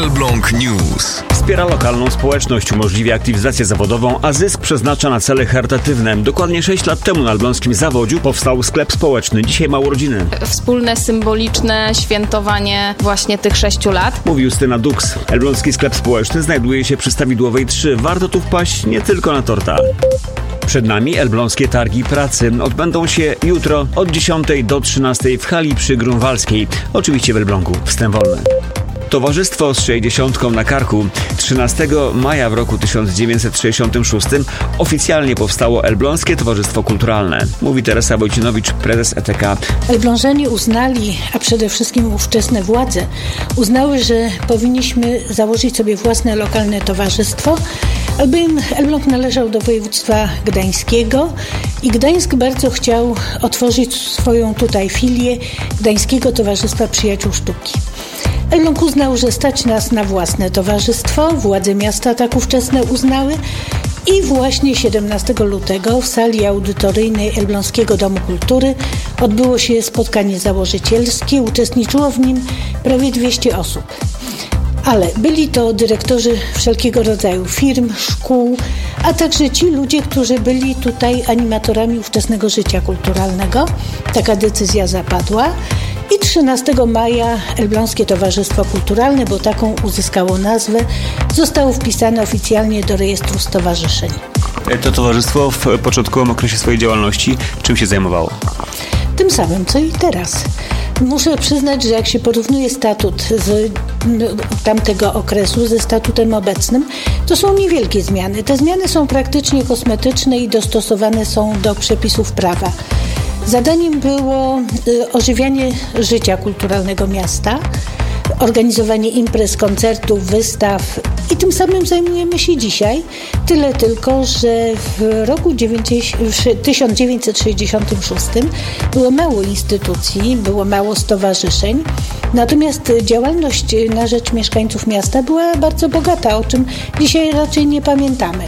Elbląg News. Wspiera lokalną społeczność, umożliwia aktywizację zawodową, a zysk przeznacza na cele charytatywne. Dokładnie 6 lat temu na elbląskim Zawodziu powstał sklep społeczny. Dzisiaj ma urodziny. Wspólne, symboliczne świętowanie właśnie tych 6 lat. Mówi Justyna Dux. Elbląski sklep społeczny znajduje się przy Stawidłowej 3. Warto tu wpaść nie tylko na torta. Przed nami Elbląskie Targi Pracy. Odbędą się jutro od 10 do 13 w hali przy Grunwaldzkiej. Oczywiście w Elblągu. Wstęp wolny. Towarzystwo z 60 na karku. 13 maja w roku 1966 oficjalnie powstało Elbląskie Towarzystwo Kulturalne. Mówi Teresa Wojcinowicz, prezes ETK. Elblążanie uznali, a przede wszystkim ówczesne władze, uznały, że powinniśmy założyć sobie własne lokalne towarzystwo, albowiem Elbląg należał do województwa gdańskiego i Gdańsk bardzo chciał otworzyć swoją tutaj filię Gdańskiego Towarzystwa Przyjaciół Sztuki. Elbląg uznał, że stać nas na własne towarzystwo, władze miasta tak ówczesne uznały i właśnie 17 lutego w sali audytoryjnej Elbląskiego Domu Kultury odbyło się spotkanie założycielskie, uczestniczyło w nim prawie 200 osób. Ale byli to dyrektorzy wszelkiego rodzaju firm, szkół, a także ci ludzie, którzy byli tutaj animatorami ówczesnego życia kulturalnego. Taka decyzja zapadła. I 13 maja Elbląskie Towarzystwo Kulturalne, bo taką uzyskało nazwę, zostało wpisane oficjalnie do rejestru stowarzyszeń. To towarzystwo w początkowym okresie swojej działalności czym się zajmowało? Tym samym, co i teraz. Muszę przyznać, że jak się porównuje statut z tamtego okresu ze statutem obecnym, to są niewielkie zmiany. Te zmiany są praktycznie kosmetyczne i dostosowane są do przepisów prawa. Zadaniem było ożywianie życia kulturalnego miasta, organizowanie imprez, koncertów, wystaw i tym samym zajmujemy się dzisiaj. Tyle tylko, że w roku 1966 było mało instytucji, było mało stowarzyszeń, natomiast działalność na rzecz mieszkańców miasta była bardzo bogata, o czym dzisiaj raczej nie pamiętamy.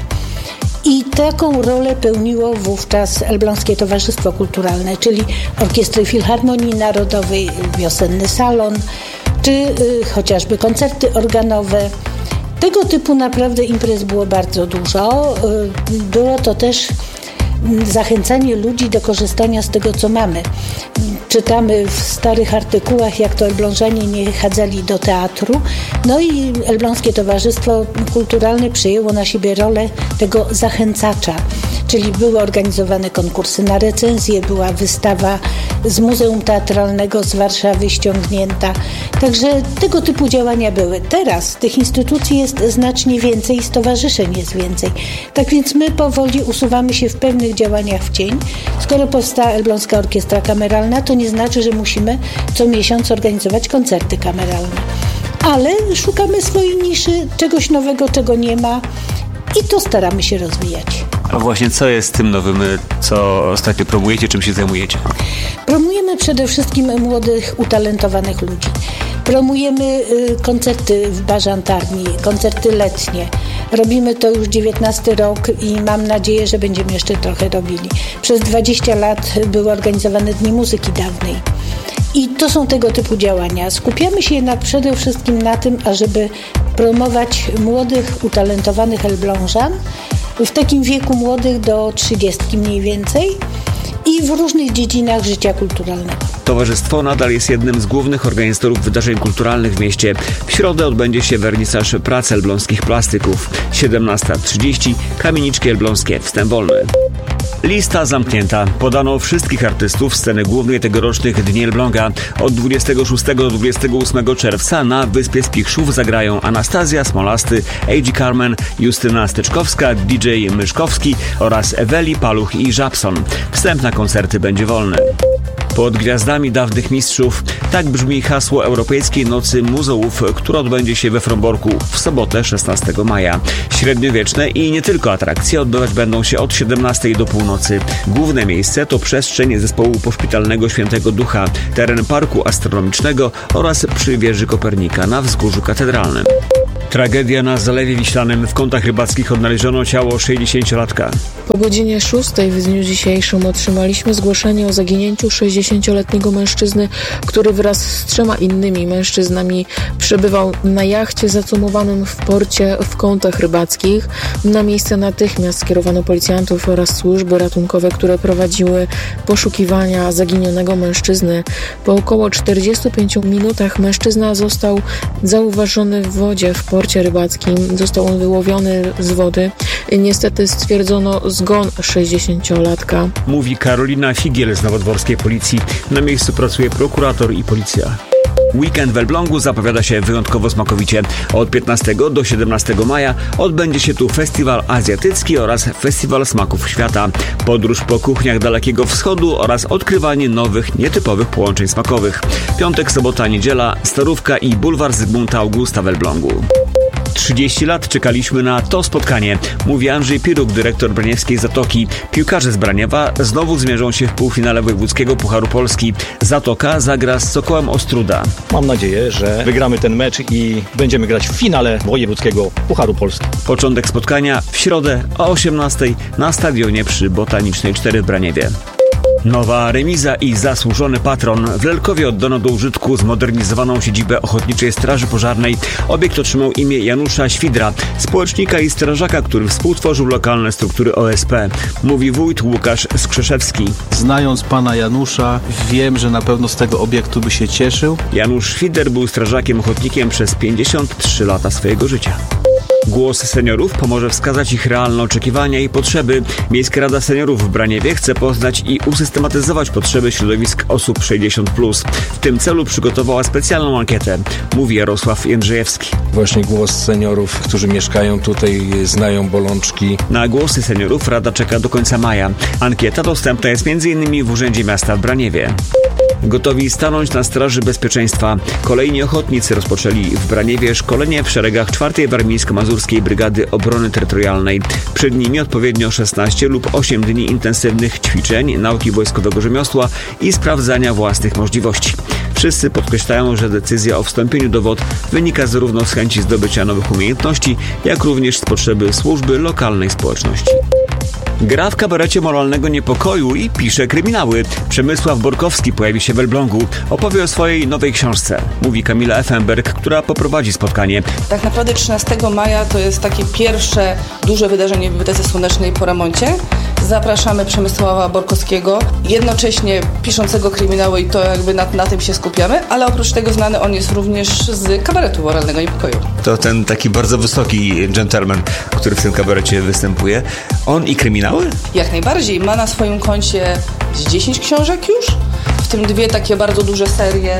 I taką rolę pełniło wówczas Elbląskie Towarzystwo Kulturalne, czyli Orkiestry Filharmonii Narodowej, Wiosenny Salon, czy chociażby koncerty organowe. Tego typu naprawdę imprez było bardzo dużo. Było to też zachęcanie ludzi do korzystania z tego, co mamy. Czytamy w starych artykułach, jak to elblążanie nie chadzali do teatru. No i Elbląskie Towarzystwo Kulturalne przyjęło na siebie rolę tego zachęcacza. Czyli były organizowane konkursy na recenzję, była wystawa z Muzeum Teatralnego z Warszawy ściągnięta. Także tego typu działania były. Teraz tych instytucji jest znacznie więcej i stowarzyszeń jest więcej. Tak więc my powoli usuwamy się w pewnych działaniach w cień. Skoro powstała Elbląska Orkiestra Kameralna, to nie znaczy, że musimy co miesiąc organizować koncerty kameralne. Ale szukamy swojej niszy, czegoś nowego, czego nie ma i to staramy się rozwijać. A właśnie co jest tym nowym, co ostatnio promujecie, czym się zajmujecie? Promujemy przede wszystkim młodych, utalentowanych ludzi. Promujemy koncerty w Bażantarni, koncerty letnie. Robimy to już 19 rok i mam nadzieję, że będziemy jeszcze trochę robili. Przez 20 lat były organizowane Dni Muzyki Dawnej. I to są tego typu działania. Skupiamy się jednak przede wszystkim na tym, ażeby promować młodych, utalentowanych Elblążan w takim wieku młodych do 30 mniej więcej i w różnych dziedzinach życia kulturalnego. Towarzystwo nadal jest jednym z głównych organizatorów wydarzeń kulturalnych w mieście. W środę odbędzie się wernisaż prac elbląskich plastyków. 17:30 Kamieniczki Elbląskie. Wstęp wolny. Lista zamknięta. Podano wszystkich artystów sceny głównej tegorocznych Dni Elbląga. Od 26 do 28 czerwca na Wyspie Spichrzów zagrają Anastazja Smolasty, A.G. Carmen, Justyna Styczkowska, DJ Myszkowski oraz Eweli, Paluch i Żabson. Wstęp na koncerty będzie wolny. Pod gwiazdami dawnych mistrzów. Tak brzmi hasło Europejskiej Nocy Muzeów, która odbędzie się we Fromborku w sobotę 16 maja. Średniowieczne i nie tylko atrakcje odbywać będą się od 17 do północy. Główne miejsce to przestrzeń zespołu poszpitalnego Świętego Ducha, teren Parku Astronomicznego oraz przy wieży Kopernika na Wzgórzu Katedralnym. Tragedia na Zalewie Wiślanym. W kątach rybackich odnaleziono ciało 60-latka. Po godzinie 6 w dniu dzisiejszym otrzymaliśmy zgłoszenie o zaginięciu 60-letniego mężczyzny, który wraz z 3 innymi mężczyznami przebywał na jachcie zacumowanym w porcie w kątach rybackich. Na miejsce natychmiast skierowano policjantów oraz służby ratunkowe, które prowadziły poszukiwania zaginionego mężczyzny. Po około 45 minutach mężczyzna został zauważony w wodzie w porcie rybackim. Został on wyłowiony z wody. Niestety stwierdzono zgon 60-latka. Mówi Karolina Figiel z nowodworskiej policji. Na miejscu pracuje prokurator i policja. Weekend w Elblągu zapowiada się wyjątkowo smakowicie. Od 15 do 17 maja odbędzie się tu Festiwal Azjatycki oraz Festiwal Smaków Świata. Podróż po kuchniach Dalekiego Wschodu oraz odkrywanie nowych, nietypowych połączeń smakowych. Piątek, sobota, niedziela, Starówka i Bulwar Zygmunta Augusta w Elblągu. 30 lat czekaliśmy na to spotkanie, mówi Andrzej Piruk, dyrektor Braniewskiej Zatoki. Piłkarze z Braniewa znowu zmierzą się w półfinale wojewódzkiego Pucharu Polski. Zatoka zagra z Sokołem Ostróda. Mam nadzieję, że wygramy ten mecz i będziemy grać w finale wojewódzkiego Pucharu Polski. Początek spotkania w środę o 18:00 na stadionie przy Botanicznej 4 w Braniewie. Nowa remiza i zasłużony patron. W Lelkowie oddano do użytku zmodernizowaną siedzibę Ochotniczej Straży Pożarnej. Obiekt otrzymał imię Janusza Świdra, społecznika i strażaka, który współtworzył lokalne struktury OSP. Mówi wójt Łukasz Skrzeszewski. Znając pana Janusza, wiem, że na pewno z tego obiektu by się cieszył. Janusz Świder był strażakiem ochotnikiem przez 53 lata swojego życia. Głos seniorów pomoże wskazać ich realne oczekiwania i potrzeby. Miejska Rada Seniorów w Braniewie chce poznać i usystematyzować potrzeby środowisk osób 60+. W tym celu przygotowała specjalną ankietę, mówi Jarosław Jędrzejewski. Właśnie głos seniorów, którzy mieszkają tutaj, znają bolączki. Na głosy seniorów Rada czeka do końca maja. Ankieta dostępna jest m.in. w Urzędzie Miasta w Braniewie. Gotowi stanąć na straży bezpieczeństwa. Kolejni ochotnicy rozpoczęli w Braniewie szkolenie w szeregach 4. Warmińsko-Mazurskiej Brygady Obrony Terytorialnej. Przed nimi odpowiednio 16 lub 8 dni intensywnych ćwiczeń, nauki wojskowego rzemiosła i sprawdzania własnych możliwości. Wszyscy podkreślają, że decyzja o wstąpieniu do WOT wynika zarówno z chęci zdobycia nowych umiejętności, jak również z potrzeby służby lokalnej społeczności. Gra w kabarecie moralnego niepokoju i pisze kryminały. Przemysław Borkowski pojawi się w Elblągu. Opowie o swojej nowej książce. Mówi Kamila Effenberg, która poprowadzi spotkanie. Tak naprawdę 13 maja to jest takie pierwsze duże wydarzenie w Bibliotece Słonecznej po remoncie. Zapraszamy Przemysława Borkowskiego, jednocześnie piszącego kryminały i to jakby na tym się skupiamy, ale oprócz tego znany on jest również z kabaretu moralnego niepokoju. To ten taki bardzo wysoki gentleman, który w tym kabarecie występuje. On i kryminały? Jak najbardziej. Ma na swoim koncie z 10 książek już, w tym 2 takie bardzo duże serie.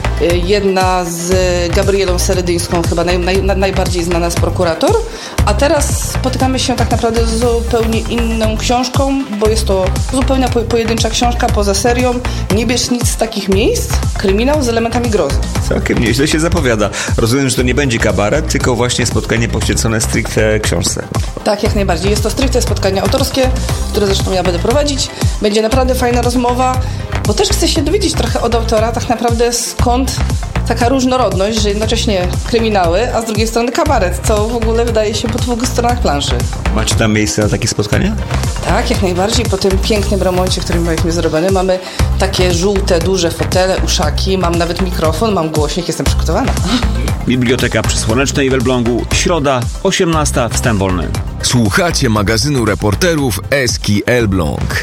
Jedna z Gabrielą Serydyńską, chyba najbardziej znana z Prokurator. A teraz spotykamy się tak naprawdę z zupełnie inną książką, bo jest to zupełnie pojedyncza książka poza serią. Nie bierz nic z takich miejsc. Kryminał z elementami grozy. Całkiem nieźle się zapowiada. Rozumiem, że to nie będzie kabaret, tylko właśnie spotkanie poświęcone stricte książce. Tak, jak najbardziej. Jest to stricte spotkanie autorskie, które zresztą ja będę prowadzić. Będzie naprawdę fajna rozmowa, bo też chcę się dowiedzieć trochę od autora tak naprawdę skąd taka różnorodność, że jednocześnie kryminały, a z drugiej strony kabaret, co w ogóle wydaje się po 2 stronach planszy. Macie tam miejsce na takie spotkania? Tak, jak najbardziej. Po tym pięknym remoncie, który mieliśmy zrobiony, mamy takie żółte, duże fotele, uszaki, mam nawet mikrofon, mam głośnik, jestem przygotowana. Biblioteka przy Słonecznej w Elblągu, środa, 18:00, wstęp wolny. Słuchacie magazynu reporterów Eski Elbląg.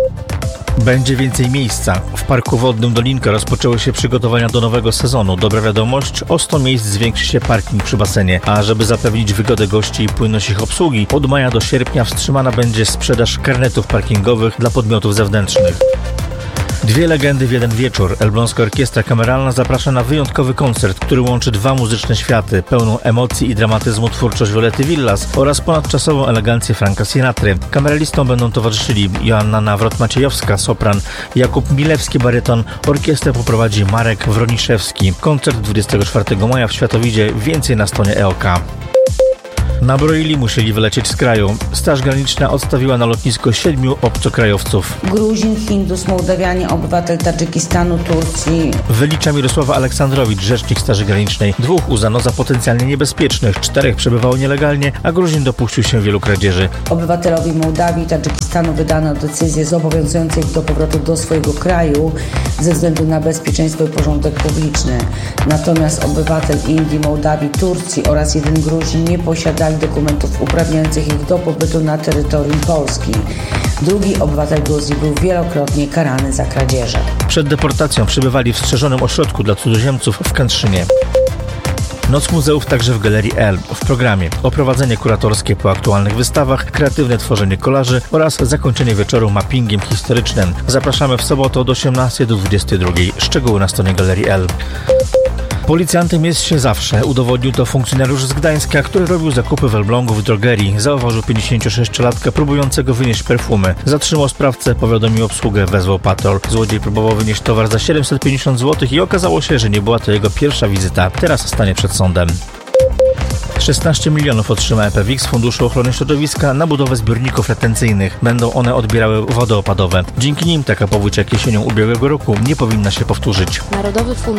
Będzie więcej miejsca. W Parku Wodnym Dolinka rozpoczęły się przygotowania do nowego sezonu. Dobra wiadomość, o 100 miejsc zwiększy się parking przy basenie. A żeby zapewnić wygodę gości i płynność ich obsługi, od maja do sierpnia wstrzymana będzie sprzedaż karnetów parkingowych dla podmiotów zewnętrznych. 2 legendy w jeden wieczór. Elbląska Orkiestra Kameralna zaprasza na wyjątkowy koncert, który łączy 2 muzyczne światy, pełną emocji i dramatyzmu twórczość Violetty Villas oraz ponadczasową elegancję Franka Sinatry. Kameralistom będą towarzyszyli Joanna Nawrot-Maciejowska, sopran, Jakub Milewski, baryton. Orkiestrę poprowadzi Marek Wroniszewski. Koncert 24 maja w Światowidzie, więcej na stronie EOK. Nabroili musieli wylecieć z kraju. Straż Graniczna odstawiła na lotnisko 7 obcokrajowców. Gruzin, Hindus, Mołdawianie, obywatel Tadżykistanu, Turcji. Wylicza Mirosława Aleksandrowicz, rzecznik Straży Granicznej. 2 uznano za potencjalnie niebezpiecznych, 4 przebywało nielegalnie, a Gruzin dopuścił się wielu kradzieży. Obywatelowi Mołdawii i Tadżykistanu wydano decyzję zobowiązującą ich do powrotu do swojego kraju ze względu na bezpieczeństwo i porządek publiczny. Natomiast obywatel Indii, Mołdawii, Turcji oraz 1 Gruzin nie posiadali dokumentów uprawniających ich do pobytu na terytorium Polski. Drugi obywatel Gruzji był wielokrotnie karany za kradzieże. Przed deportacją przebywali w strzeżonym ośrodku dla cudzoziemców w Kętrzynie. Noc muzeów także w Galerii L. W programie oprowadzenie kuratorskie po aktualnych wystawach, kreatywne tworzenie kolaży oraz zakończenie wieczoru mappingiem historycznym. Zapraszamy w sobotę od 18 do 22. Szczegóły na stronie Galerii L. Policjantem jest się zawsze. Udowodnił to funkcjonariusz z Gdańska, który robił zakupy w Elblągu w drogerii. Zauważył 56-latka próbującego wynieść perfumy. Zatrzymał sprawcę, powiadomił obsługę, wezwał patrol. Złodziej próbował wynieść towar za 750 zł i okazało się, że nie była to jego pierwsza wizyta. Teraz stanie przed sądem. 16 milionów otrzyma EPWiK z Funduszu Ochrony Środowiska na budowę zbiorników retencyjnych. Będą one odbierały wody opadowe. Dzięki nim taka powódź jak jesienią ubiegłego roku nie powinna się powtórzyć. Narodowy Fundusz